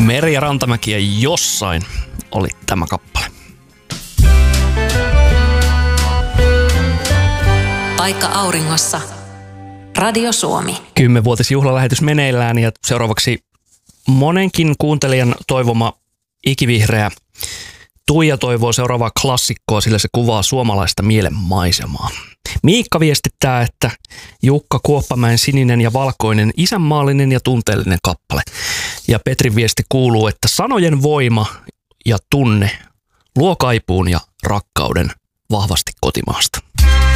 Merja Rantamäki ja Jossain oli tämä kappale. Paikka auringossa. Radio Suomi. 10-vuotisjuhlalähetys meneillään ja seuraavaksi monenkin kuuntelijan toivoma ikivihreä. Tuija toivoo seuraavaa klassikkoa, sillä se kuvaa suomalaista mielenmaisemaa. Miikka viestittää, että Jukka Kuoppamäen Sininen ja valkoinen, isänmaallinen ja tunteellinen kappale. Ja Petrin viesti kuuluu, että sanojen voima ja tunne luo kaipuun ja rakkauden vahvasti kotimaasta.